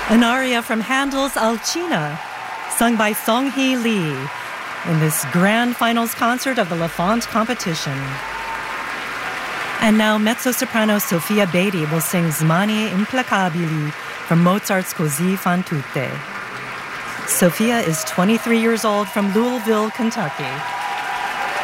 An aria from Handel's Alcina, sung by Song-hee Lee in this grand finals concert of the Lafont competition. And now mezzo-soprano Sofia Beatty will sing Smanie implacabili from Mozart's Così fan tutte. Sophia is 23 years old from Louisville, Kentucky.